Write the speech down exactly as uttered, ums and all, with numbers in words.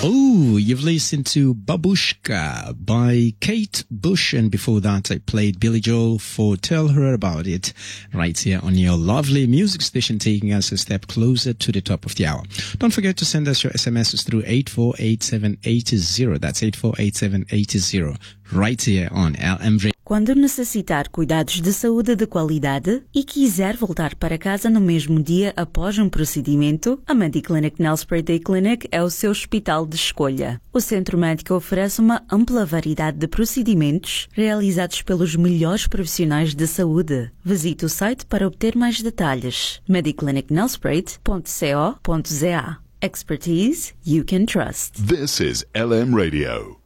Oh, you've listened to Babushka by Kate Bush, and before that I played Billy Joel for Tell Her About It, right here on your lovely music station, taking us a step closer to the top of the hour. Don't forget to send us your S M Ses through eight four eight seven eight zero. That's eight four eight seven eight zero, right here on L M Radio. Quando necessitar cuidados de saúde de qualidade e quiser voltar para casa no mesmo dia após um procedimento, a Mediclinic Nelspruit Day Clinic é o seu hospital de escolha. O centro médico oferece uma ampla variedade de procedimentos realizados pelos melhores profissionais de saúde. Visite o site para obter mais detalhes. mediclinic nelspruit ponto co ponto za. Expertise you can trust. This is L M Radio.